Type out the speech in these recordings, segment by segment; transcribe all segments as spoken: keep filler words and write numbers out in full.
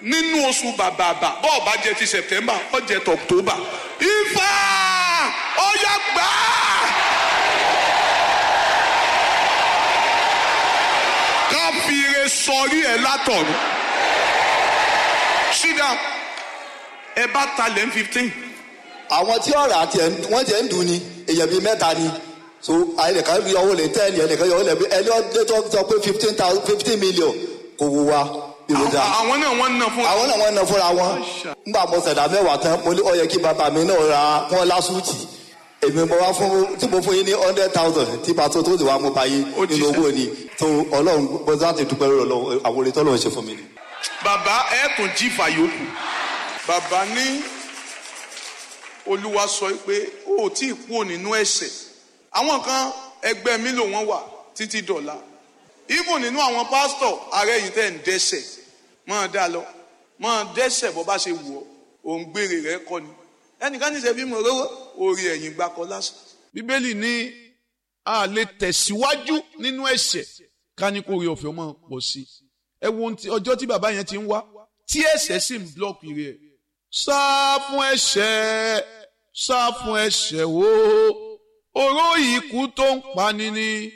nínú oṣù bàbàbà bọ́ọ̀ bá jẹ ti September ó jẹ ti October. Ifá ó yá gbà á. ká fi ire sọrí ẹ látọ̀run. Sit down. Ẹ bá talẹ̀ ń fifteen. àwọn tí ọ̀rọ̀ àti wọ́n jẹ́ ń dùn ni èèyàn bíi mẹ́ta ni so ẹnìkan yọ owó lè tẹ́ẹ̀lì ẹnìkan yọ owó lè ẹni ọdún tó sọ pé fifteen thousand fifteen million kò wù wá ìròjà. àwọn náà wọ́n ń ná fún. àwọn náà wọ́n ń ná fúnra wọn. nígbà mo ṣẹ̀dá mẹ́wàá tán mo ní ó yẹ kí bàbá mi náà ra wọn lásùtì èmi mo wá fún tí mo fún yín ní hundred thousand tí pàtó tó ti wá mo bá yín nínú owó ni tó ọlọ́run bó láti dúpẹ́ lọ́wọ́ àwòrán tó lọ́wọ́ ṣe fún mi ni. bàbá ẹ tún jí fàyòkù. bàbá ní Olúwa sọ pé ó tí ì kúrò nínú ẹ̀ṣẹ̀. àwọn kan ẹgbẹ́ mi lò wọ́n wà títí dọ̀la. even nínú àwọn pásítọ̀ ààrẹ yìí tẹ̀ ń dẹ́ṣẹ̀ máa dá lọ máa dẹ́ṣẹ̀ bó bá ṣe wù ọ́ òun gbére rẹ̀ kọ́ ni. ẹnìkan ní sẹ́bí mo rówó orí ẹ̀yìn gbàkọ́ lásán. Bíbélì ní a lè tẹ̀síwájú nínú ẹ̀ṣẹ̀ ká ní kó rí ọ̀fẹ́ máa pọ̀ sí i. ẹ wo ọjọ́ tí bàbá yẹn ti ń wá tí ẹ̀ṣẹ̀ sì ń blọ́ọ̀kì rẹ̀. sá fún ẹ̀ṣẹ̀ sá fún ẹ̀ṣẹ̀ wo oró ikú tó ń pani ni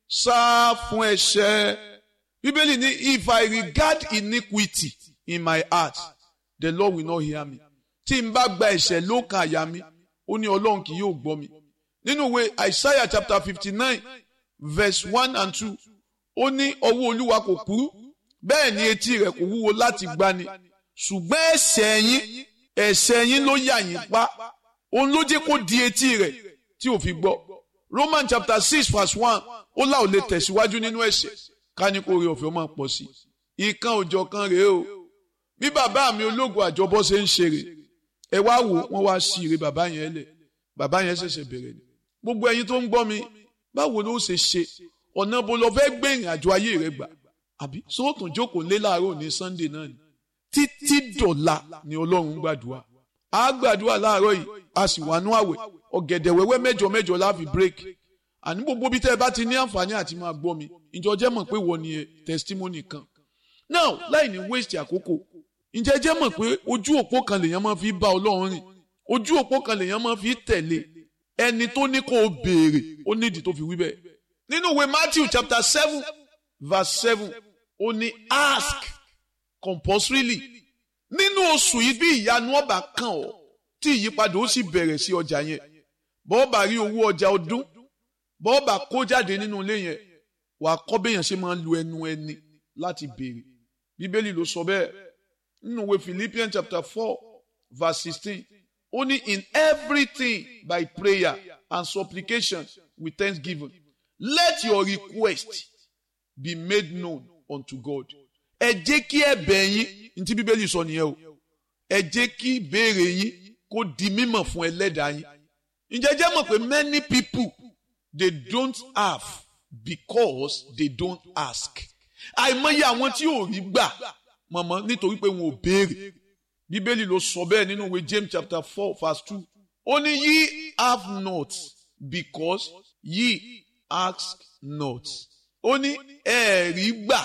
sá fún ẹ̀ṣẹ̀. Bíbélì ní if I regard iniquity in my heart the Lord will not hear me. Tí n bá gba ẹ̀ṣẹ̀ lókàn àyà mi ó ní Ọlọ́run kì yóò gbọ́ mi. Nínú ìwé Isaiah chapter fifty nine verse one and two ó ní ọwọ́ Olúwa kò kúrú bẹ́ẹ̀ ni etí rẹ̀ kò wúwo láti gbani ṣùgbọ́n ẹ̀ṣẹ̀ yín ẹ̀ṣẹ̀ yín ló yà yín pa òun ló jẹ́ kó di etí rẹ̀ tí ò fi gbọ́. Romans chapter six verse one ó là ò lè tẹ̀síwájú nínú ẹ̀ṣẹ̀ ká ní kó rí ọ̀fẹ́ máa pọ̀ sí i. ìkan òjọ̀ kan rèé o bí bàbá mi ológun àjọbọ ṣe ń ṣeré ẹ wá wò wọ́n wá sí ire bàbá yẹn lẹ̀ bàbá yẹn ṣẹ̀ṣẹ̀ bẹ̀rẹ̀ ni. gbogbo ẹ̀yin tó ń gbọ́ mi báwo ló ṣe ṣe ọ̀nà bó lọ fẹ́ gbé ìrìn àjò ayé rẹ gbà àbí sóòtún jókòó lé láàárọ̀ ní Sunday náà ni títí dọ̀la ni Ọlọ́run gbàdúrà á gbàdúrà láàárọ̀ yìí a sì wà nú àwẹ̀ ọ̀gẹ̀dẹ̀ wẹ́wẹ́ mẹ́jọ mẹ́jọ la fi break àní gbogbo bí tẹ́ ẹ bá ti ní àǹfààní àti máa gbọ́ mi ìjọ jẹ́ mọ̀ pé wọ́n ní ẹ testimony kan now láì ní waste àkókò ǹjẹ́ jẹ́ mọ̀ pé ojú òpó kan lèèyàn máa fi bá Ọlọ́run rìn ojú òpó kan lèèyàn máa fi tẹ̀lé ẹni tó ní kó o béèrè ó nídìí tó fi wí bẹ́ẹ̀. Nínú ìwé Matthew chapter seven verse seven ó ní ask compulsorily nínú oṣù yìí bí ìyanu ọba kan ọ tí ìyípadà ó sì bẹ̀rẹ̀ sí ọjà yẹn bọ́ọ̀bà rí owó ọjà ọdún bọ́ọ̀bà kó jáde nínú ilé yẹn wàá kọ́ béèyàn ṣe máa ń lu ẹnu ẹni láti béèrè Bíbélì ló sọ bẹ́ẹ̀ nínú ìwé Philippians chapter four verse sixteen ó ní in everything by prayer and supplication with thanksgiving let your request be made known unto God. ẹ jẹ́ kí ẹ̀bẹ̀ yín ní tí Bíbélì sọ nìyẹn o ẹ jẹ́ kí ìbéèrè yín kó di mímọ̀ fún ẹlẹ́dàá yín. ǹjẹ́ jẹ́ mọ̀ pé many people they don't have because they don't ask. àìmọye àwọn tí ò rí gbà mọ̀mọ́ nítorí pé wọn ò béèrè. Bíbélì ló sọ bẹ́ẹ̀ nínú ìwé James chapter four verse two ó ní ye have not because ye ask not. ó ní ẹ rí gbà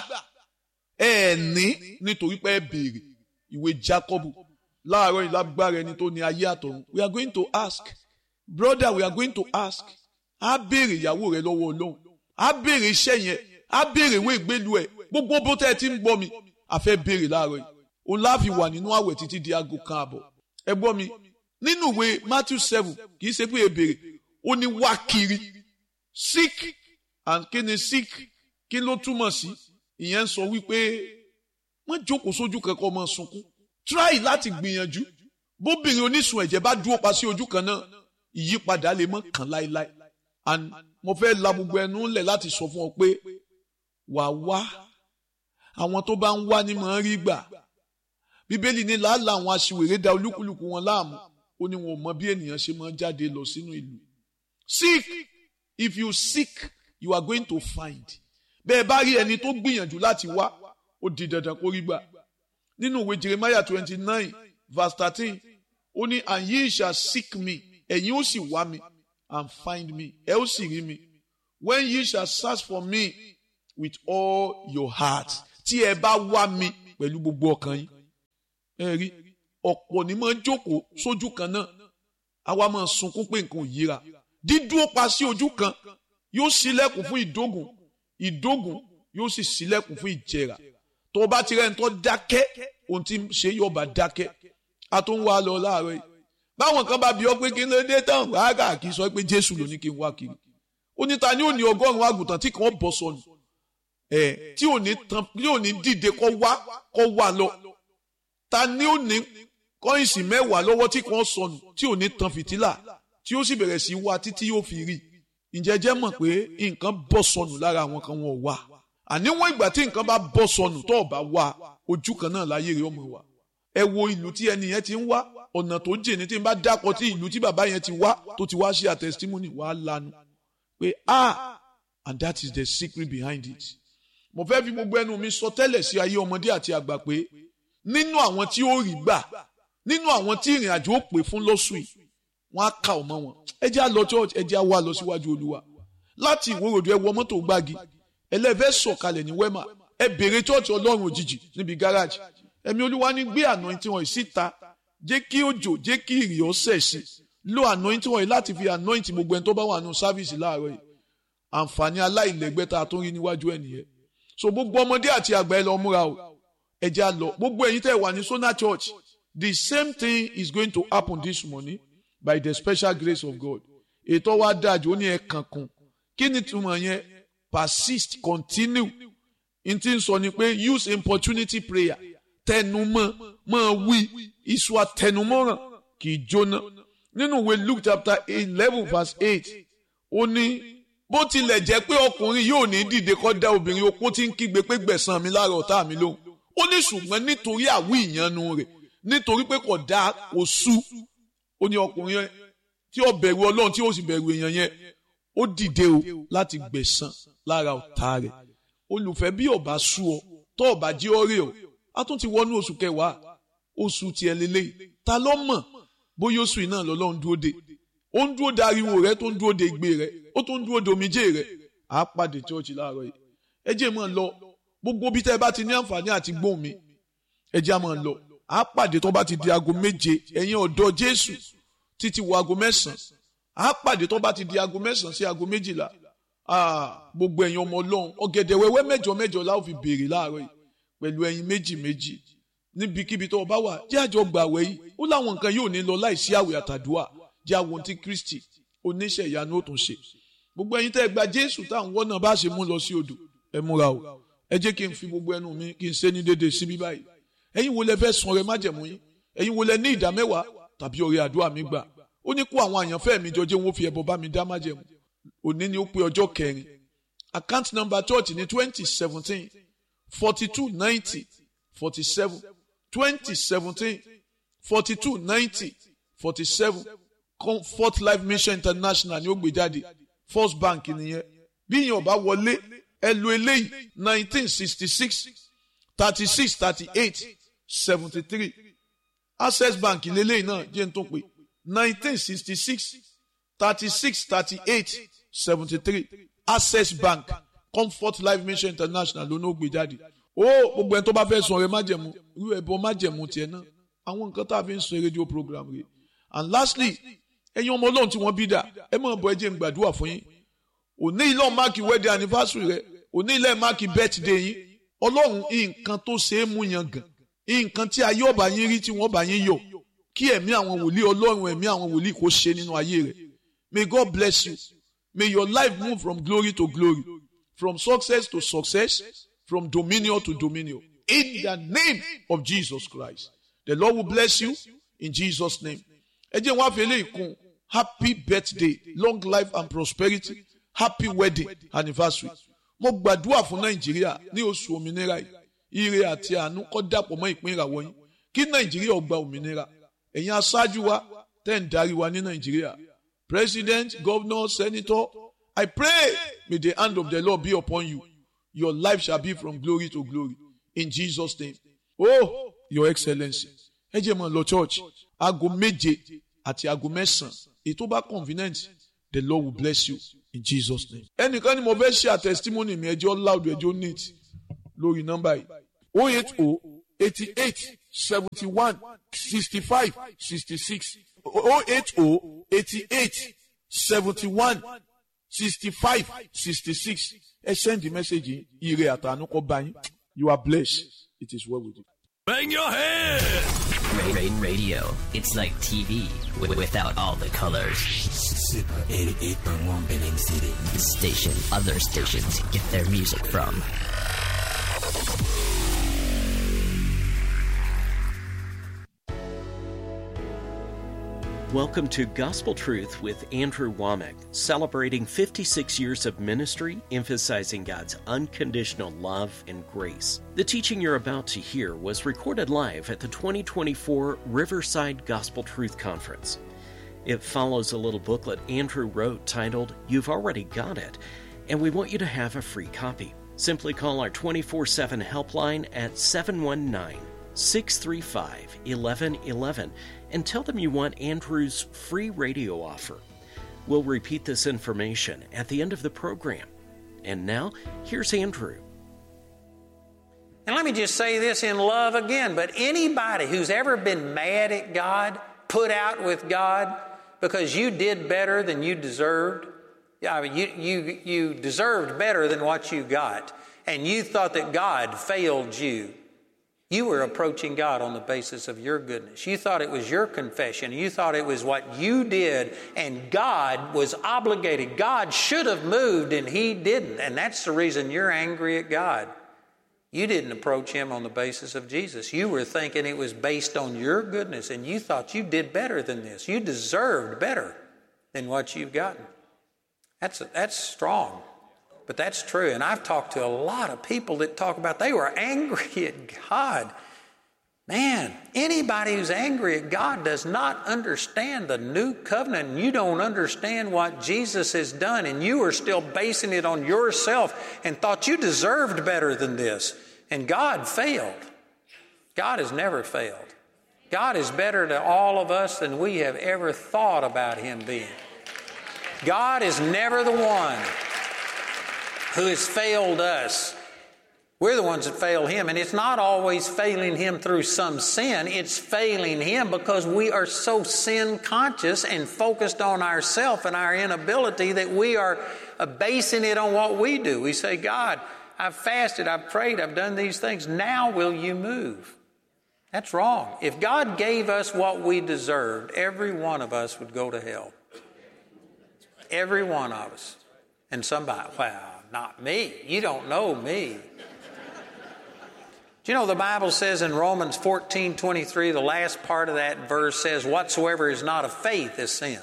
ẹ ní nítorí pé ẹ béèrè. Ìwé Jákọ́bù láàárọ̀ ìlágbára ẹni tó ní ayé àtọ̀run we are going to ask brother we are going to ask. á béèrè ìyàwó rẹ lọ́wọ́ Ọlọ́run á béèrè iṣẹ́ yẹn á béèrè ìwé ìgbélu ẹ gbogbo bó tẹ́ ẹ ti ń gbọ́ mi a fẹ́ béèrè láàárọ̀ yìí òun láàfin wà nínú àwẹ̀ títí di aago kan àbọ̀ ẹ gbọ́ mi nínú ìwé Matthew seven kì í ṣe pé ẹ béèrè ó ní wá kiri seek and kí ni seek kí ló túmọ̀ sí ìyẹn sọ wípé wọ́n jókòó sójú kankan ọmọ sunkún try láti gbìyànjú bóbìnrin onísun ẹ̀jẹ̀ bá dúró pa sí ojú kan náà ìyípadà lè mọ́ kàn láéláé and mo fẹ́ la gbogbo ẹnu ńlẹ̀ láti sọ fún ọ pé wà wá àwọn tó bá ń wá ní mọ̀ ń rí gbà Bíbélì ní làálàá àwọn aṣiwèrè da olúkúlùkù wọn láàmú ó ní wọn ò mọ bí ènìyàn ṣe máa jáde lọ sínú ìlú. Seek if you seek you are going to find. bẹ́ẹ̀ bá rí ẹni tó gbìyànjú láti wá ó di dandan kó rí gbà. Nínú ìwé Jeremiah twenty nine verse thirteen ó ní and ye shall seek me ẹ̀yin ó sì wá mi and find me ẹ ó sì rí mi when ye shall search for me with all your heart tí ẹ bá wá mi pẹ̀lú gbogbo ọkàn yín. ẹ rí ọ̀pọ̀ ní máa jókòó sójú kan náà àwa máa sunkún pé nǹkan ò yíra dídúró pa sí ojú kan yóò ṣílẹ̀kùn fún ìdógùn ìdógùn yóò sì ṣílẹ̀kùn fún ìjẹrà tó bá ti rẹ́ni tó dákẹ́ ohun tí ń ṣe yóò bá dákẹ́ a tó ń wá lọ láàárọ̀ yìí báwọn kan bá bi ọ́ pé kí ló dé tán rárá kì í sọ pé Jésù ló ní kí n wá kiri ó ní ta ni ó ní ọgọ́rùn-ún àgùntàn tí kàn bọ́ sọnù ẹ̀ tí ò ní tán tí ò ní dìde kọ́ wá kọ́ wá lọ ta ni ó ní kọ́ìnsì mẹ́wàá lọ́wọ́ tí kàn sọnù tí ò ní tan fìtílà tí ó sì bẹ̀rẹ̀ sí wá títí yóò fi rí ǹjẹ́ jẹ́ mọ̀ pé nǹkan bọ́ sọnù lára àwọn kan wọn ò wá àníwọ̀n ìgbà tí nǹkan bá bọ́ sọnù tó bá wá ojú kan náà láyé rẹ̀ ọmọ wa ẹ wo ìlú tí ẹni yẹn ti ń wá ọ̀nà tó jìn ní tí n bá dákọ̀ tí ìlú tí bàbá yẹn ti wá tó ti wá ṣe àtẹ̀sítímọ́nì wàá lanu pé ah and that is the secret behind it. mo fẹ́ fi gbogbo ẹnu mi sọ tẹ́lẹ̀ sí ayé ọmọdé àti àgbà pé nínú àwọn tí ó rí gbà nínú àwọn tí ìrìn àjò ó pè fún lọ́sùn yìí wọ́n á kà ọmọ wọn ẹ jẹ́ á lọ church ẹ jẹ́ á wá lọ síwájú Olúwa láti ìwòròdú ẹ wọ mọ́tò gbági ẹlẹ́fẹ́ sọ̀kalẹ̀ ní wẹ́mà ẹ bèrè church Ọlọ́run òjijì níbi gáràjì ẹ̀mí Olúwa ní gbé anointing wọn síta jẹ́ kí òjò jẹ́ kí ìrì ọ̀sẹ̀ sí lo anointing wọn yìí láti fi anointing gbogbo ẹni tó bá wà nù sáfìsì láàárọ̀ yìí àǹfààní aláìlẹ́gbẹ́ tá a tó rí níwájú ẹ̀ nìyẹn so gbogbo ọmọdé àti àgbà ẹ lọ múra o ẹ jẹ́ á lọ gbogbo ẹ̀yin tẹ́ wà ní Sona Church the same thing is going to happen this morning by the special grace of God ètò wa dájú ó ní ẹ kankan kí ni túmọ̀ yẹn persist continue n ti sọ ni pé use importunity prayer tẹnumọ́ máa wí iṣu àtẹnumọ́ràn kì í jóná nínú ìwé Luke chapter eleven verse eight ó ní bó tilẹ̀ jẹ́ pé ọkùnrin yóò ní dìde kó dá obìnrin opó tí ń kígbe pé gbẹ̀san mi lára ọ̀tá mi lóhùn ó ní ṣùgbọ́n nítorí àwí ìyanu rẹ̀ nítorí pé kò dá kò sú ó ní ọkùnrin yẹn tí ó bẹ̀rù Ọlọ́run tí ó sì bẹ̀rù èèyàn yẹn ó dìde o láti gbẹ̀san lára ọ̀tá rẹ̀ olùfẹ́ bí ọba sú ọ tó ọba jí ọ rè ọ a tún ti wọnú oṣù kẹwàá oṣù tiẹ̀ lélẹ́yìí ta ló mọ̀ bóyá oṣù yìí náà lọ́lọ́run dúró de ó ń dúró de ariwo rẹ tó ń dúró de igbe rẹ ó tó ń dúró de omijé rẹ àá pàdé chọ́ọ̀chì láàárọ̀ yìí ẹ jẹ́ mọ́ lọ gbogbo bí tẹ́ ẹ bá ti ní àǹfààní àti gbóhùn mi ẹ jẹ́ mọ́ lọ àá pàdé tó bá ti di aago méje ẹ̀yin ọ̀dọ́ Jésù títí wọ aago mẹ́sàn-án àá pàdé tó bá ti di aago mẹ́sàn-án sí aago méjìlá gbogbo ẹ̀yin ọmọ Ọlọ́run ọ̀gẹ̀dẹ̀ wẹ́wẹ́ mẹ́jọ mẹ́jọ la ó fi béèrè láàárọ̀ yìí pẹ̀lú ẹyin méjì méjì níbikíbi tó o bá wà jẹ́ àjọ gbàwẹ̀ yìí ó láwọn nǹkan yóò ní lọ láìsí àwẹ̀ àtàdúà jẹ́ àwọn tí Kristi oníṣẹ́ ìyanu ó tún ṣe gbogbo ẹ̀yin tẹ́ ẹ gba Jésù táwọn wọ́n náà bá ṣe mú lọ sí odò ẹ múra o ẹ jẹ́ kí n fi gbogbo ẹnu mi kí n ṣe ní déédéé síbí báyìí ẹ̀yin wo lẹ fẹ́ sun ọrẹ májẹ̀mú yín ẹ̀yin wo lẹ ní ìdá mẹ́wàá tàbí ọrẹ àdúrà mi gbà ó ní kó àwọn àyànfẹ́ mi jọ jẹ́ wọn fi ẹbọ bá mi dá májẹ̀mú òní ni ó pé ọjọ́ kẹrin account number church ní twenty seventeen forty-two ninety forty-seven twenty seventeen forty-two ninety forty-seven Comfort Life Mission International ni ó gbé jáde First Bank nìyẹn bí yẹn ọba wọlé ẹ lo eléyìí nineteen sixty-six thirty-six thirty-eight seventy-three Access Bank lélẹ́yìn náà jẹ́ n tó pé nineteen sixty-six thirty-six thirty-eight seventy-three Access Bank Comfort Life Mission International ló ní ó gbé jáde ó gbogbo ẹni tó bá fẹ́ sun ọrẹ májẹ̀mú irú ẹbọ májẹ̀mú tiẹ̀ náà àwọn nǹkan tá a fi ń sun rédíò program rẹ̀ and lastly ẹ̀yin ọmọ Ọlọ́run tí wọ́n bí dà ẹ máa bọ̀ ẹ jẹ́ n gbàdúrà fún yín òní ilé máàkì wedding anniversary rẹ òní ilé máàkì birthday yín Ọlọ́run nǹkan tó ṣe é mú yan gàn nǹkan tí ayé ọba yín rí tí wọ́n bá yín yọ̀ kí ẹ̀mí àwọn wòlíì Ọlọ́run ẹ̀mí àwọn wòlíì kó ṣe nínú ayé rẹ̀ may God bless you may your life move from glory to glory from success to success from dominion to dominion in the name of Jesus Christ the Lord will bless you in Jesus' name ẹ jẹ́ wọ́n á fi eléyìí kún happy birthday long life and prosperity happy wedding anniversary mo gbàdúrà fún Nàìjíríà ní oṣù òmìnira yìí ire àti àánú kó dàpọ̀ mọ́ ìpín ìràwọ̀ yín kí Nàìjíríà ó gba òmìnira ẹ̀yin aṣáájú wa tẹ́ ń darí wa ní Nàìjíríà president governor senator I pray may the hand of the Lord be upon you your life shall be from glory to glory in Jesus' name oh your excellency ẹ jẹ́ mọ́ lọ church aago méje àti aago mẹ́sàn-án ètò bá convenient the Lord will bless you in Jesus' name. ẹnìkan ni mo fẹ́ share testimony mi ẹjọ́ loud ẹjọ́ neat lórí nọ́mbà yìí oh eight oh eighty-eight seventy-one, sixty-five, sixty-six. oh eight oh, eighty-eight, seventy-one, sixty-five, sixty-six. Ẹ send the message. Ire àtànú kó bá yín. You are blessed. It is well with you. Bang your head! Rain Radio. It's like T V without all the colors. Super eighty-eight point one Benning City. The station other stations get their music from. Welcome to Gospel Truth with Andrew Womack, celebrating fifty-six years of ministry, emphasizing God's unconditional love and grace. The teaching you're about to hear was recorded live at the twenty twenty-four Riverside Gospel Truth Conference. It follows a little booklet Andrew wrote titled, You've Already Got It, and we want you to have a free copy. Simply call our twenty-four seven helpline at seven one nine, six three five, one one one one and tell them you want Andrew's free radio offer. We'll repeat this information at the end of the program. And now, here's Andrew. And let me just say this in love again, but anybody who's ever been mad at God, put out with God, because you did better than you deserved, I mean, you, you, you deserved better than what you got, and you thought that God failed you, you were approaching God on the basis of your goodness. You thought it was your confession. You thought it was what you did, and God was obligated. God should have moved, and He didn't. And that's the reason you're angry at God. You didn't approach Him on the basis of Jesus. You were thinking it was based on your goodness, and you thought you did better than this. You deserved better than what you've gotten. That's, that's strong. But that's true. And I've talked to a lot of people that talk about they were angry at God. Man, anybody who's angry at God does not understand the new covenant. And you don't understand what Jesus has done. And you are still basing it on yourself and thought you deserved better than this. And God failed. God has never failed. God is better to all of us than we have ever thought about Him being. God is never the one who has failed us. We're the ones that fail Him, and it's not always failing Him through some sin. It's failing Him because we are so sin conscious and focused on ourselves and our inability that we are basing it on what we do. We say, God, I've fasted, I've prayed, I've done these things. Now will you move? That's wrong. If God gave us what we deserved, every one of us would go to hell. Every one of us. And somebody, wow, not me. You don't know me. Do you know the Bible says in Romans fourteen twenty-three, the last part of that verse says, whatsoever is not of faith is sin.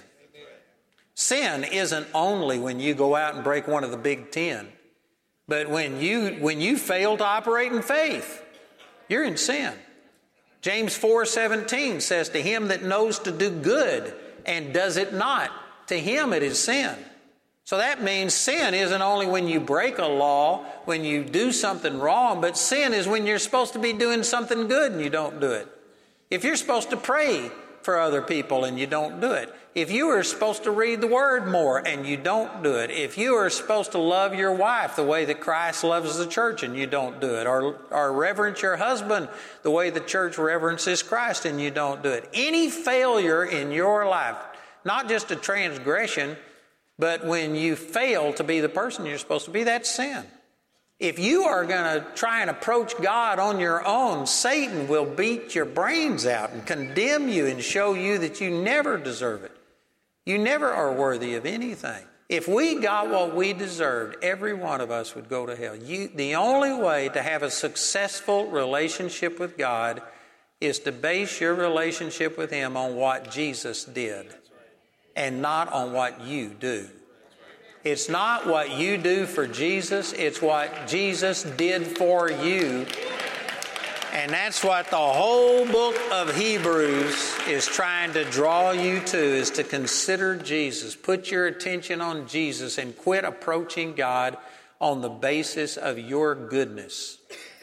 Sin isn't only when you go out and break one of the big ten, but when you, when you fail to operate in faith, you're in sin. James four seventeen says, to him that knows to do good and does it not, to him it is sin. So that means sin isn't only when you break a law, when you do something wrong, but sin is when you're supposed to be doing something good and you don't do it. If you're supposed to pray for other people and you don't do it. If you are supposed to read the Word more and you don't do it. If you are supposed to love your wife the way that Christ loves the church and you don't do it. Or, or reverence your husband the way the church reverences Christ and you don't do it. Any failure in your life, not just a transgression, but when you fail to be the person you're supposed to be, that's sin. If you are going to try and approach God on your own, Satan will beat your brains out and condemn you and show you that you never deserve it. You never are worthy of anything. If we got what we deserved, every one of us would go to hell. You, the only way to have a successful relationship with God is to base your relationship with Him on what Jesus did. And not on what you do. It's not what you do for Jesus, it's what Jesus did for you. And that's what the whole book of Hebrews is trying to draw you to, is to consider Jesus. Put your attention on Jesus and quit approaching God on the basis of your goodness.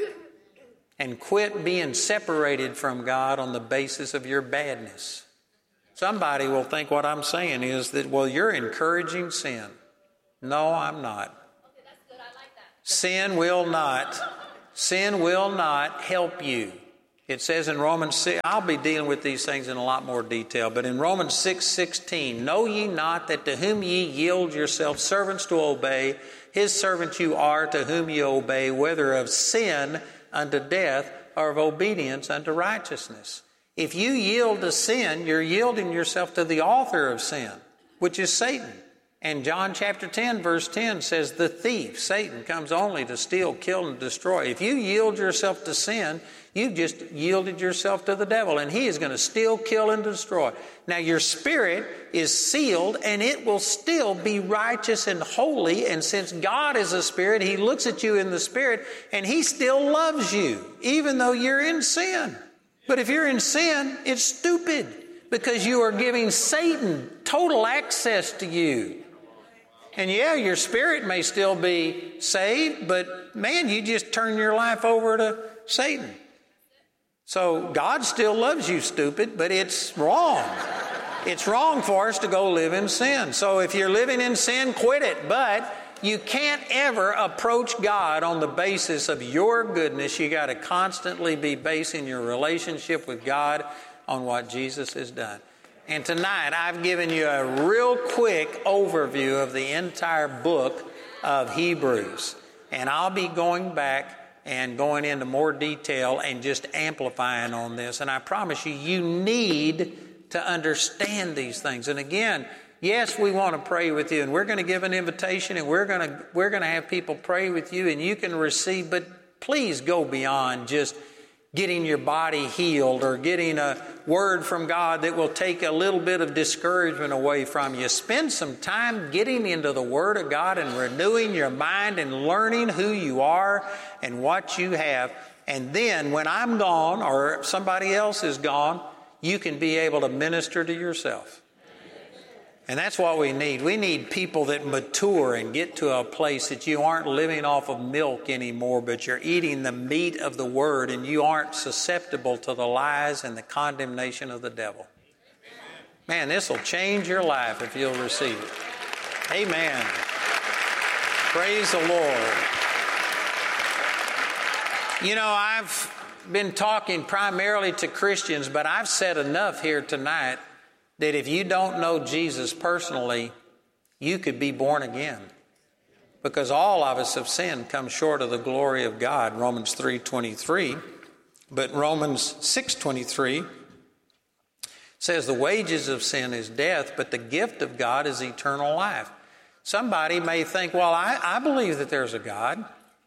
And quit being separated from God on the basis of your badness. Somebody will think what I'm saying is that, well, you're encouraging sin. No, I'm not. Okay, that's good. I like that. Sin will not, sin will not help you. It says in Romans six, I'll be dealing with these things in a lot more detail, but in Romans six sixteen, know ye not that to whom ye yield yourselves servants to obey, his servants you are to whom ye obey, whether of sin unto death or of obedience unto righteousness. If you yield to sin, you're yielding yourself to the author of sin, which is Satan. And John chapter ten, verse ten says, the thief, Satan, comes only to steal, kill, and destroy. If you yield yourself to sin, you've just yielded yourself to the devil, and he is going to steal, kill, and destroy. Now, your spirit is sealed, and it will still be righteous and holy. And since God is a spirit, he looks at you in the spirit, and he still loves you, even though you're in sin. But if you're in sin, it's stupid, because you are giving Satan total access to you. And yeah, your spirit may still be saved, but man, you just turn your life over to Satan. So God still loves you, stupid, but it's wrong. It's wrong for us to go live in sin. So if you're living in sin, quit it. But you can't ever approach God on the basis of your goodness. You got to constantly be basing your relationship with God on what Jesus has done. And tonight I've given you a real quick overview of the entire book of Hebrews. And I'll be going back and going into more detail and just amplifying on this. And I promise you, you need to understand these things. And again, yes, we want to pray with you, and we're going to give an invitation, and we're going to we're going to have people pray with you, and you can receive. But please go beyond just getting your body healed or getting a word from God that will take a little bit of discouragement away from you. Spend some time getting into the Word of God and renewing your mind and learning who you are and what you have. And then when I'm gone or somebody else is gone, you can be able to minister to yourself. And that's what we need. We need people that mature and get to a place that you aren't living off of milk anymore, but you're eating the meat of the Word, and you aren't susceptible to the lies and the condemnation of the devil. Man, this will change your life if you'll receive it. Amen. Praise the Lord. You know, I've been talking primarily to Christians, but I've said enough here tonight that if you don't know Jesus personally, you could be born again. Because all of us have sinned, come short of the glory of God, Romans three twenty-three. But Romans six twenty-three says the wages of sin is death, but the gift of God is eternal life. Somebody may think, well, I, I believe that there's a God.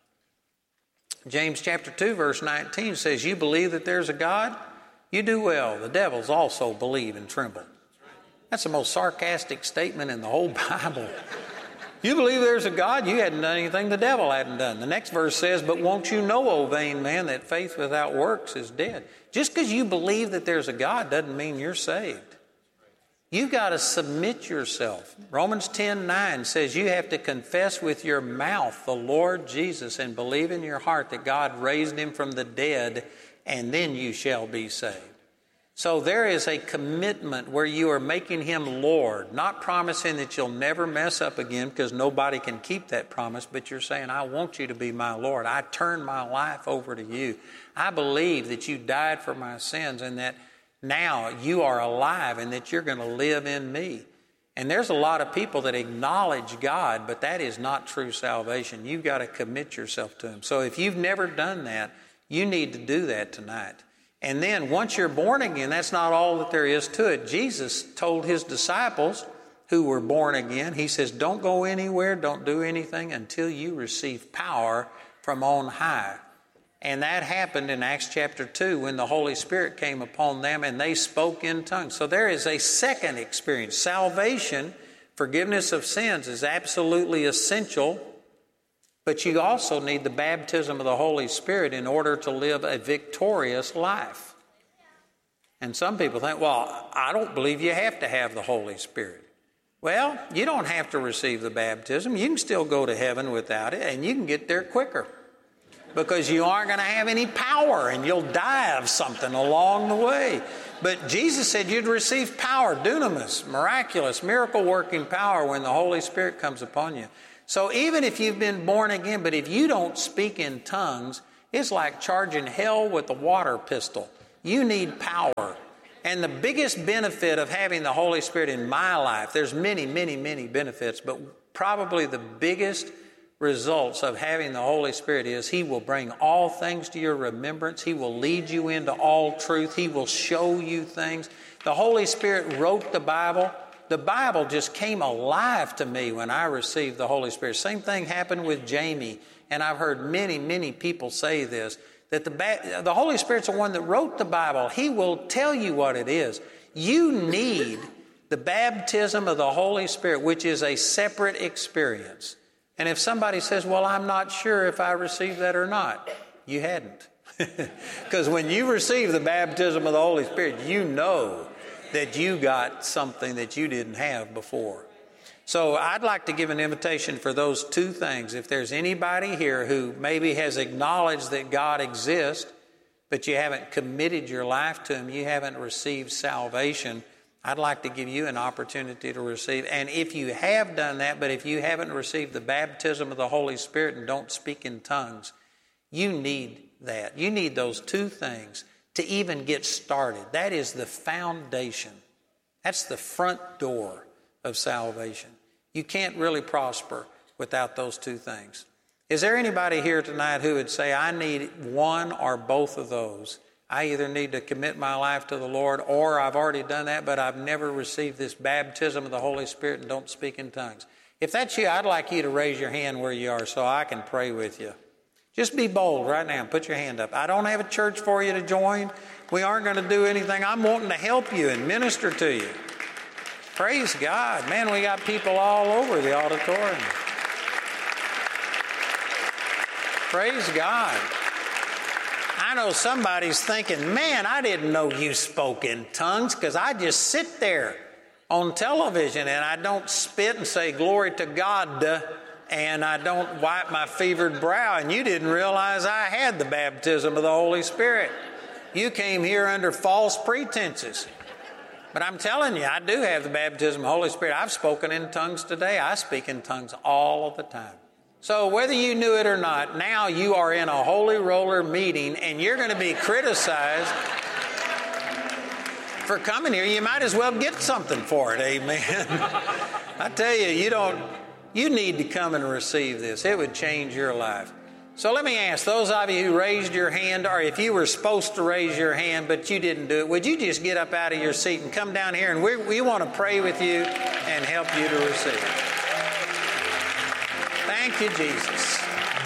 James chapter two, verse nineteen says, you believe that there's a God? You do well. The devils also believe and tremble. That's the most sarcastic statement in the whole Bible. You believe there's a God? You hadn't done anything the devil hadn't done. The next verse says, but won't you know, O vain man, that faith without works is dead. Just because you believe that there's a God doesn't mean you're saved. You've got to submit yourself. Romans ten nine says you have to confess with your mouth the Lord Jesus and believe in your heart that God raised him from the dead, and then you shall be saved. So there is a commitment where you are making him Lord, not promising that you'll never mess up again, because nobody can keep that promise, but you're saying, I want you to be my Lord. I turn my life over to you. I believe that you died for my sins and that now you are alive and that you're going to live in me. And there's a lot of people that acknowledge God, but that is not true salvation. You've got to commit yourself to him. So if you've never done that, you need to do that tonight. And then once you're born again, that's not all that there is to it. Jesus told his disciples who were born again, he says, don't go anywhere, don't do anything until you receive power from on high. And that happened in Acts chapter two when the Holy Spirit came upon them and they spoke in tongues. So there is a second experience. Salvation, forgiveness of sins is absolutely essential. But you also need the baptism of the Holy Spirit in order to live a victorious life. And some people think, well, I don't believe you have to have the Holy Spirit. Well, you don't have to receive the baptism. You can still go to heaven without it, and you can get there quicker. Because you aren't going to have any power, and you'll die of something along the way. But Jesus said you'd receive power, dunamis, miraculous, miracle-working power when the Holy Spirit comes upon you. So even if you've been born again, but if you don't speak in tongues, It's like charging hell with a water pistol. You need power. And the biggest benefit of having the Holy Spirit in my life, there's many, many, many benefits, but probably the biggest results of having the Holy Spirit is He will bring all things to your remembrance. He will lead you into all truth. He will show you things. The Holy Spirit wrote the Bible. The Bible just came alive to me when I received the Holy Spirit. Same thing happened with Jamie, and I've heard many, many people say this, that the, the Holy Spirit's the one that wrote the Bible. He will tell you what it is. You need the baptism of the Holy Spirit, which is a separate experience. And if somebody says, well, I'm not sure if I received that or not, you hadn't. Because when you receive the baptism of the Holy Spirit, you know that you got something that you didn't have before. So I'd like to give an invitation for those two things. If there's anybody here who maybe has acknowledged that God exists, but you haven't committed your life to Him, you haven't received salvation, I'd like to give you an opportunity to receive. And if you have done that, but if you haven't received the baptism of the Holy Spirit and don't speak in tongues, you need that. You need those two things to even get started. That is the foundation. That's the front door of salvation. You can't really prosper without those two things. Is there anybody here tonight who would say, I need one or both of those? I either need to commit my life to the Lord, or I've already done that, but I've never received this baptism of the Holy Spirit and don't speak in tongues. If that's you, I'd like you to raise your hand where you are so I can pray with you. Just be bold right now and put your hand up. I don't have a church for you to join. We aren't going to do anything. I'm wanting to help you and minister to you. Praise God. Man, we got people all over the auditorium. Praise God. I know somebody's thinking, man, I didn't know you spoke in tongues, because I just sit there on television and I don't spit and say glory to God, and I don't wipe my fevered brow, and you didn't realize I had the baptism of the Holy Spirit. You came here under false pretenses. But I'm telling you, I do have the baptism of the Holy Spirit. I've spoken in tongues today. I speak in tongues all of the time. So whether you knew it or not, now you are in a holy roller meeting and you're going to be criticized for coming here. You might as well get something for it, amen. I tell you, you don't, you need to come and receive this. It would change your life. So let me ask, those of you who raised your hand, or if you were supposed to raise your hand but you didn't do it, would you just get up out of your seat and come down here, and we, we want to pray with you and help you to receive. Thank you, Jesus.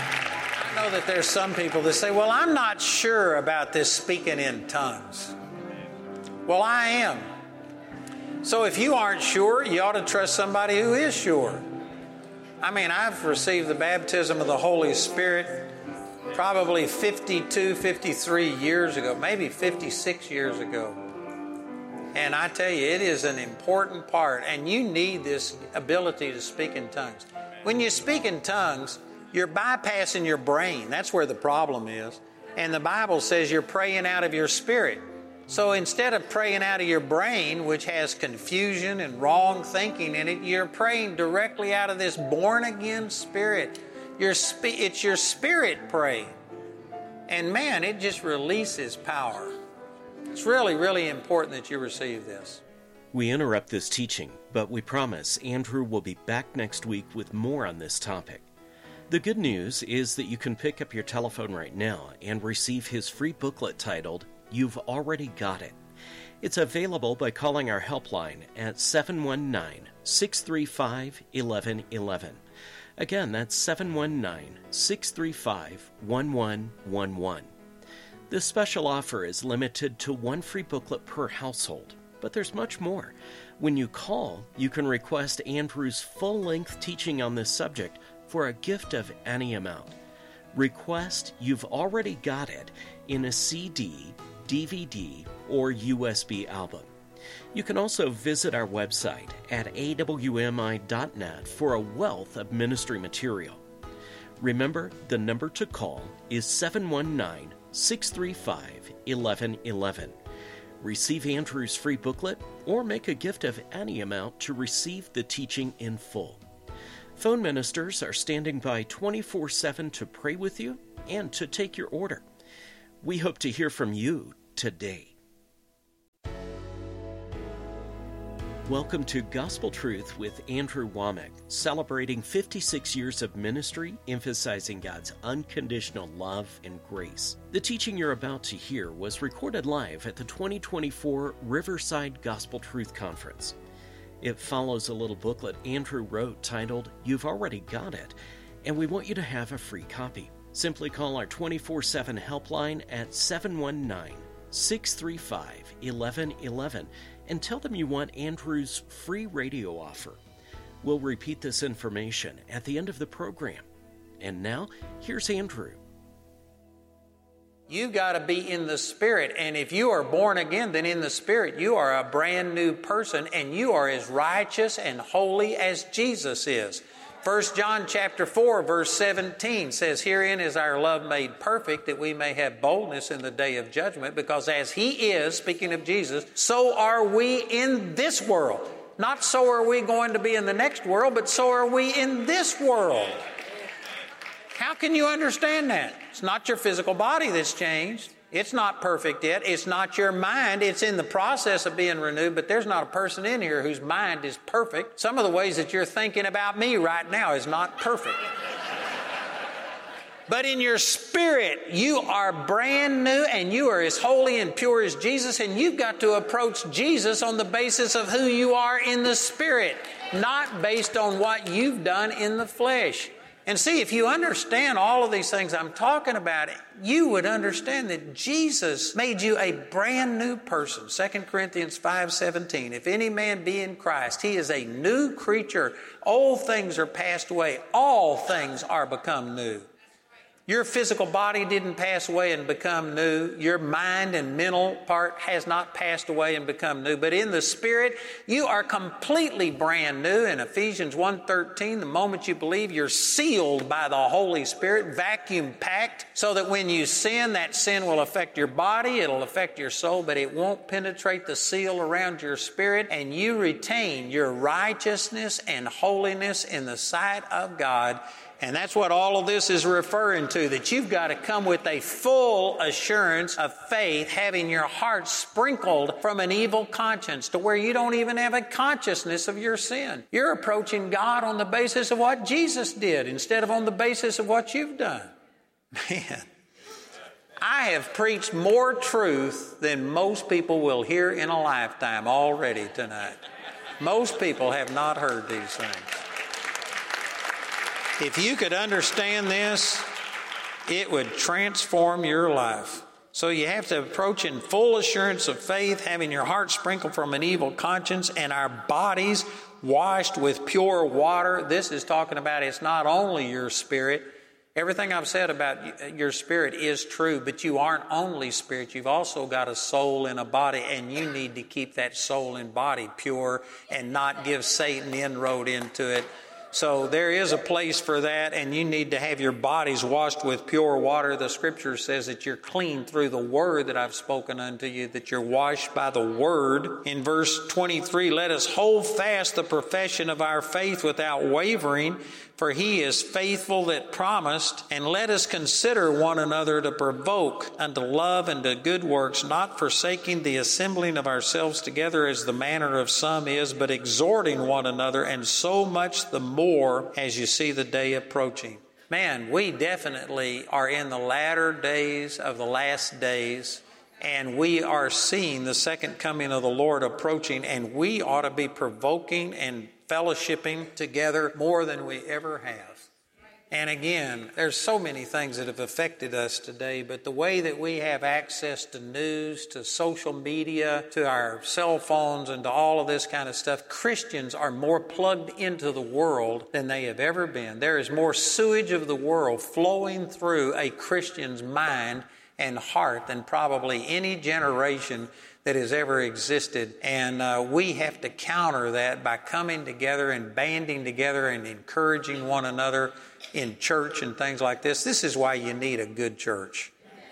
I know that there's some people that say, well, I'm not sure about this speaking in tongues. Well, I am. So if you aren't sure, you ought to trust somebody who is sure. I mean, I've received the baptism of the Holy Spirit probably fifty-two, fifty-three years ago, maybe fifty-six years ago. And I tell you, it is an important part, and you need this ability to speak in tongues. When you speak in tongues, you're bypassing your brain. That's where the problem is. And the Bible says you're praying out of your spirit. So instead of praying out of your brain, which has confusion and wrong thinking in it, you're praying directly out of this born-again spirit. Your sp- it's your spirit praying. And man, it just releases power. It's really, really important that you receive this. We interrupt this teaching, but we promise Andrew will be back next week with more on this topic. The good news is that you can pick up your telephone right now and receive his free booklet titled, You've Already Got It. It's available by calling our helpline at seven one nine, six three five, one one one one. Again, that's seven one nine, six three five, one one one one. This special offer is limited to one free booklet per household. But there's much more. When you call, you can request Andrew's full-length teaching on this subject for a gift of any amount. Request You've Already Got It in a C D, D V D, or U S B album. You can also visit our website at a w m i dot net for a wealth of ministry material. Remember, the number to call is seven one nine, six three five, one one one one. Receive Andrew's free booklet, or make a gift of any amount to receive the teaching in full. Phone ministers are standing by twenty-four seven to pray with you and to take your order. We hope to hear from you today. Welcome to Gospel Truth with Andrew Womack, celebrating fifty-six years of ministry, emphasizing God's unconditional love and grace. The teaching you're about to hear was recorded live at the twenty twenty-four Riverside Gospel Truth Conference. It follows a little booklet Andrew wrote titled, You've Already Got It, and we want you to have a free copy. Simply call our twenty-four seven helpline at seven one nine, six three five, one one one one and tell them you want Andrew's free radio offer. We'll repeat this information at the end of the program. And now, here's Andrew. You've got to be in the Spirit, and if you are born again, then in the Spirit, you are a brand new person, and you are as righteous and holy as Jesus is. First John chapter four, verse seventeen says, Herein is our love made perfect, that we may have boldness in the day of judgment, because as He is, speaking of Jesus, so are we in this world. Not so are we going to be in the next world, but so are we in this world. How can you understand that? It's not your physical body that's changed. It's not perfect yet. It's not your mind. It's in the process of being renewed, but there's not a person in here whose mind is perfect. Some of the ways that you're thinking about me right now is not perfect. But in your spirit, you are brand new and you are as holy and pure as Jesus, and you've got to approach Jesus on the basis of who you are in the Spirit, not based on what you've done in the flesh. And see, if you understand all of these things I'm talking about, you would understand that Jesus made you a brand new person. Second Corinthians five seventeen, if any man be in Christ, he is a new creature. Old things are passed away. All things are become new. Your physical body didn't pass away and become new. Your mind and mental part has not passed away and become new. But in the Spirit, you are completely brand new. In Ephesians one thirteen, the moment you believe, you're sealed by the Holy Spirit, vacuum packed, so that when you sin, that sin will affect your body, it'll affect your soul, but it won't penetrate the seal around your spirit, and you retain your righteousness and holiness in the sight of God. And that's what all of this is referring to, that you've got to come with a full assurance of faith, having your heart sprinkled from an evil conscience to where you don't even have a consciousness of your sin. You're approaching God on the basis of what Jesus did instead of on the basis of what you've done. Man, I have preached more truth than most people will hear in a lifetime already tonight. Most people have not heard these things. If you could understand this, it would transform your life. So you have to approach in full assurance of faith, having your heart sprinkled from an evil conscience and our bodies washed with pure water. This is talking about it's not only your spirit. Everything I've said about your spirit is true, but you aren't only spirit. You've also got a soul and a body, and you need to keep that soul and body pure and not give Satan inroad into it. So there is a place for that, and you need to have your bodies washed with pure water. The Scripture says that you're clean through the word that I've spoken unto you, that you're washed by the word. In verse twenty-three, let us hold fast the profession of our faith without wavering, for he is faithful that promised. And let us consider one another to provoke unto love and to good works, not forsaking the assembling of ourselves together as the manner of some is, but exhorting one another, and so much the more as you see the day approaching. Man, we definitely are in the latter days of the last days, and we are seeing the second coming of the Lord approaching, and we ought to be provoking and fellowshipping together more than we ever have. And again, there's so many things that have affected us today, but the way that we have access to news, to social media, to our cell phones, and to all of this kind of stuff, Christians are more plugged into the world than they have ever been. There is more sewage of the world flowing through a Christian's mind and heart than probably any generation that has ever existed. And uh, we have to counter that by coming together and banding together and encouraging one another in church and things like this. This is why you need a good church.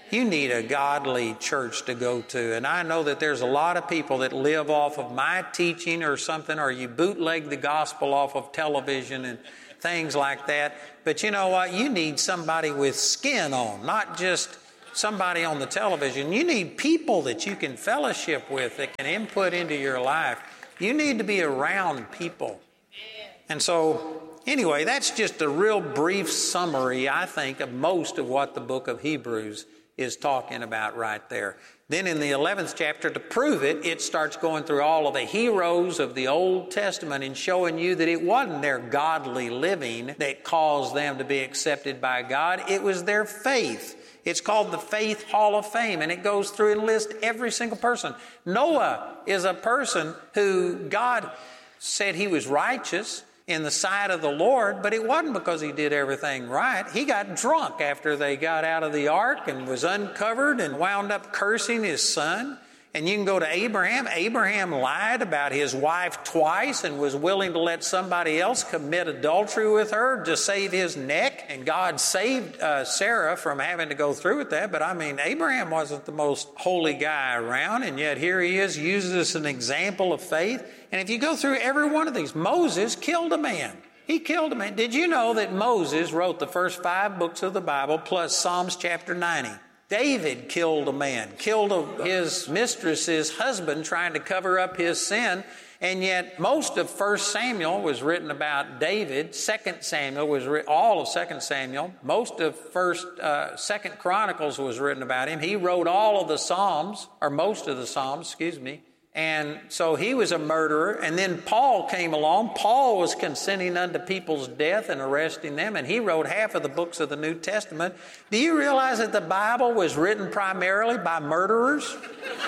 You need a godly church to go to. And I know that there's a lot of people that live off of my teaching or something, or you bootleg the gospel off of television and things like that. But you know what? You need somebody with skin on, not just somebody on the television. You need people that you can fellowship with, that can input into your life. You need to be around people. And so, anyway, that's just a real brief summary, I think, of most of what the book of Hebrews is talking about right there. Then in the eleventh chapter, to prove it, it starts going through all of the heroes of the Old Testament and showing you that it wasn't their godly living that caused them to be accepted by God. It was their faith. It's called the Faith Hall of Fame, and it goes through and lists every single person. Noah is a person who God said he was righteous in the sight of the Lord, but it wasn't because he did everything right. He got drunk after they got out of the ark and was uncovered and wound up cursing his son. And you can go to Abraham. Abraham lied about his wife twice and was willing to let somebody else commit adultery with her to save his neck. And God saved uh, Sarah from having to go through with that. But I mean, Abraham wasn't the most holy guy around. And yet here he is, uses as an example of faith. And if you go through every one of these, Moses killed a man. He killed a man. Did you know that Moses wrote the first five books of the Bible plus Psalms chapter ninety? David killed a man, killed a, his mistress's husband trying to cover up his sin. And yet most of First Samuel was written about David. Second Samuel was written, all of Second Samuel. Most of First, uh, Second Chronicles was written about him. He wrote all of the Psalms, or most of the Psalms, excuse me. And so he was a murderer. And then Paul came along. Paul was consenting unto people's death and arresting them. And he wrote half of the books of the New Testament. Do you realize that the Bible was written primarily by murderers?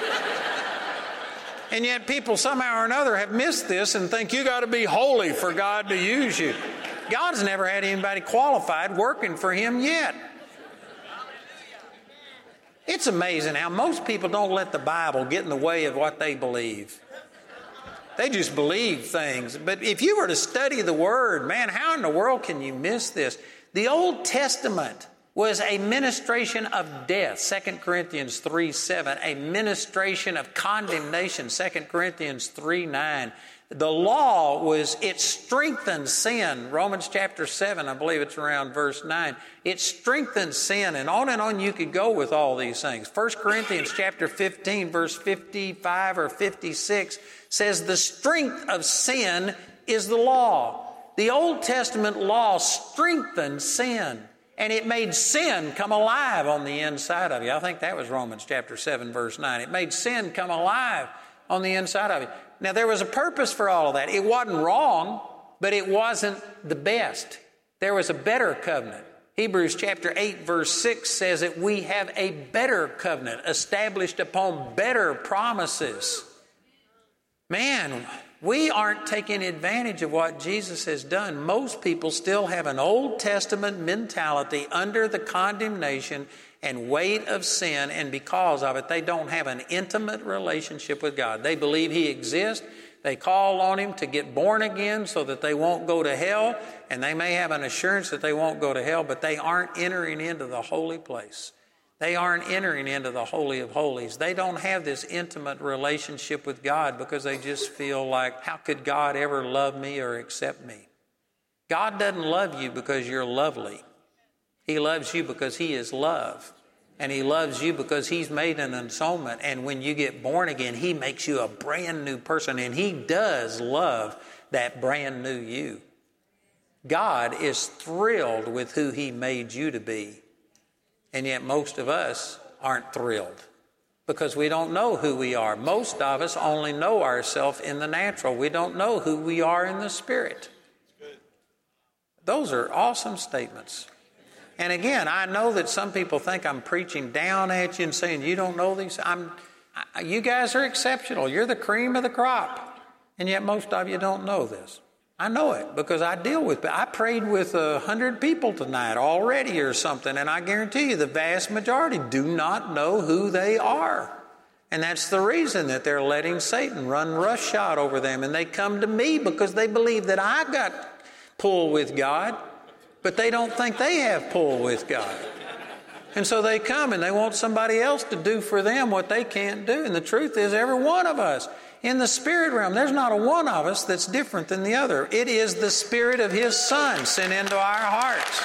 And yet people somehow or another have missed this and think you got to be holy for God to use you. God's never had anybody qualified working for him yet. It's amazing how most people don't let the Bible get in the way of what they believe. They just believe things. But if you were to study the Word, man, how in the world can you miss this? The Old Testament was a ministration of death, Second Corinthians three seven, a ministration of condemnation, Second Corinthians three nine. The law was, it strengthened sin. Romans chapter seven, I believe it's around verse nine. It strengthened sin, and on and on you could go with all these things. First Corinthians chapter fifteen, verse fifty-five or fifty-six says the strength of sin is the law. The Old Testament law strengthened sin, and it made sin come alive on the inside of you. I think that was Romans chapter seven, verse nine. It made sin come alive on the inside of you. Now, there was a purpose for all of that. It wasn't wrong, but it wasn't the best. There was a better covenant. Hebrews chapter eight, verse six says that we have a better covenant established upon better promises. Man, we aren't taking advantage of what Jesus has done. Most people still have an Old Testament mentality under the condemnation and weight of sin, and because of it, they don't have an intimate relationship with God. They believe He exists. They call on Him to get born again so that they won't go to hell, and they may have an assurance that they won't go to hell, but they aren't entering into the holy place. They aren't entering into the Holy of Holies. They don't have this intimate relationship with God because they just feel like, how could God ever love me or accept me? God doesn't love you because you're lovely. He loves you because He is love. And He loves you because He's made an atonement. And when you get born again, He makes you a brand new person. And He does love that brand new you. God is thrilled with who He made you to be. And yet most of us aren't thrilled because we don't know who we are. Most of us only know ourselves in the natural. We don't know who we are in the spirit. Those are awesome statements. And again, I know that some people think I'm preaching down at you and saying you don't know these. I'm, I, you guys are exceptional. You're the cream of the crop. And yet most of you don't know this. I know it because I deal with it. I prayed with a hundred people tonight already or something, and I guarantee you the vast majority do not know who they are. And that's the reason that they're letting Satan run roughshod over them. And they come to me because they believe that I got pulled with God. But they don't think they have pull with God. And so they come and they want somebody else to do for them what they can't do. And the truth is, every one of us in the spirit realm, there's not a one of us that's different than the other. It is the Spirit of His Son sent into our hearts.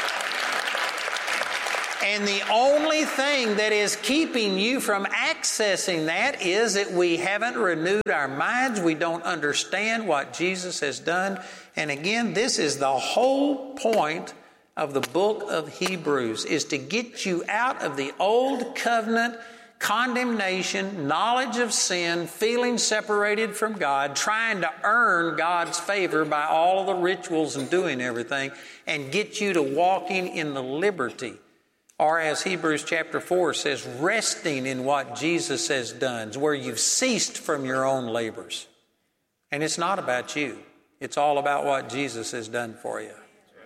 And the only thing that is keeping you from accessing that is that we haven't renewed our minds. We don't understand what Jesus has done. And again, this is the whole point of the book of Hebrews, is to get you out of the old covenant condemnation, knowledge of sin, feeling separated from God, trying to earn God's favor by all of the rituals and doing everything, and get you to walking in the liberty. Or as Hebrews chapter four says, resting in what Jesus has done, where you've ceased from your own labors. And it's not about you. It's all about what Jesus has done for you.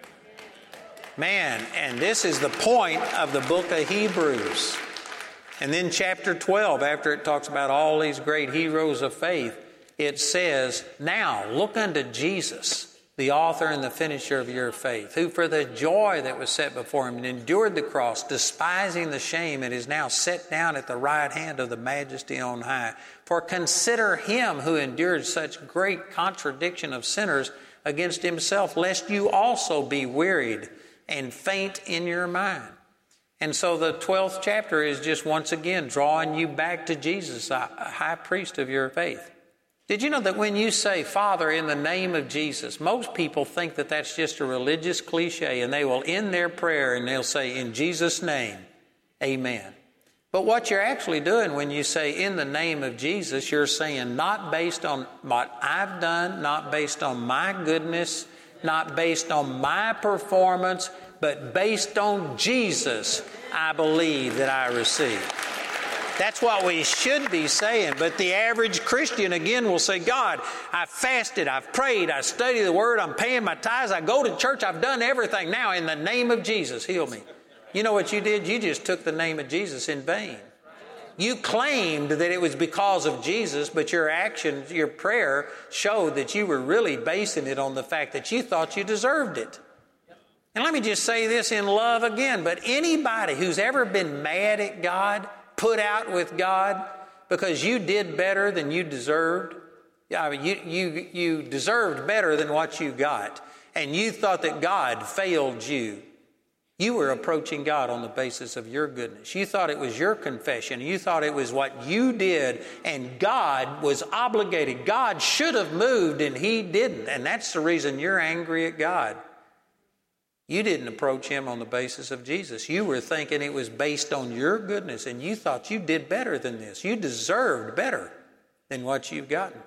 Man, and this is the point of the book of Hebrews. And then chapter twelve, after it talks about all these great heroes of faith, it says, now look unto Jesus, the author and the finisher of your faith, who for the joy that was set before him endured the cross, despising the shame, and is now set down at the right hand of the Majesty on high. For consider him who endured such great contradiction of sinners against himself, lest you also be wearied and faint in your mind. And so the twelfth chapter is just once again drawing you back to Jesus, a high priest of your faith. Did you know that when you say, Father, in the name of Jesus, most people think that that's just a religious cliche, and they will end their prayer and they'll say, in Jesus' name, amen. But what you're actually doing when you say, in the name of Jesus, you're saying not based on what I've done, not based on my goodness, not based on my performance, but based on Jesus, I believe that I receive. That's what we should be saying. But the average Christian, again, will say, God, I've fasted, I've prayed, I study the Word, I'm paying my tithes, I go to church, I've done everything. Now, in the name of Jesus, heal me. You know what you did? You just took the name of Jesus in vain. You claimed that it was because of Jesus, but your actions, your prayer showed that you were really basing it on the fact that you thought you deserved it. And let me just say this in love again, but anybody who's ever been mad at God, put out with God because you did better than you deserved, I mean, you, you, you deserved better than what you got, and you thought that God failed you, you were approaching God on the basis of your goodness. You thought it was your confession. You thought it was what you did, and God was obligated. God should have moved, and He didn't, and that's the reason you're angry at God. You didn't approach Him on the basis of Jesus. You were thinking it was based on your goodness, and you thought you did better than this. You deserved better than what you've gotten.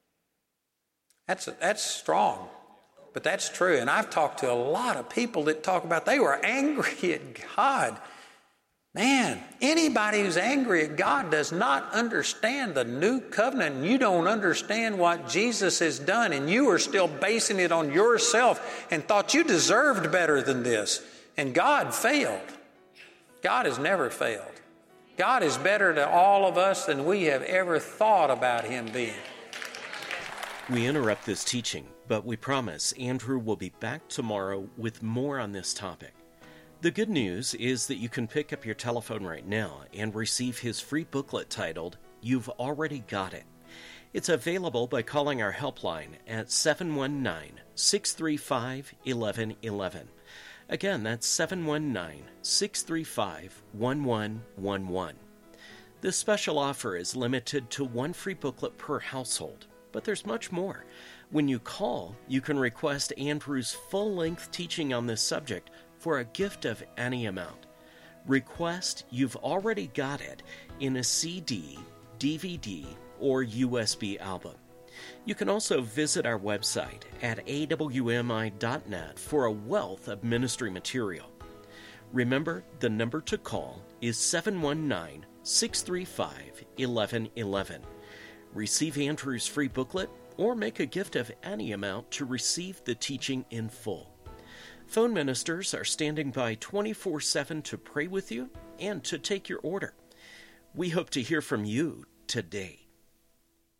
That's, that's strong, but that's true. And I've talked to a lot of people that talk about they were angry at God. Man, anybody who's angry at God does not understand the new covenant, and you don't understand what Jesus has done, and you are still basing it on yourself and thought you deserved better than this. And God failed. God has never failed. God is better to all of us than we have ever thought about Him being. We interrupt this teaching, but we promise Andrew will be back tomorrow with more on this topic. The good news is that you can pick up your telephone right now and receive his free booklet titled, You've Already Got It. It's available by calling our helpline at seven one nine, six three five, one one one one. Again, that's seven one nine, six three five, one one one one. This special offer is limited to one free booklet per household, but there's much more. When you call, you can request Andrew's full-length teaching on this subject for a gift of any amount. Request You've Already Got It in a C D, D V D, or U S B album. You can also visit our website at a w m i dot net for a wealth of ministry material. Remember, the number to call is seven one nine, six three five, one one one one. Receive Andrew's free booklet or make a gift of any amount to receive the teaching in full. Phone ministers are standing by twenty-four seven to pray with you and to take your order. We hope to hear from you today.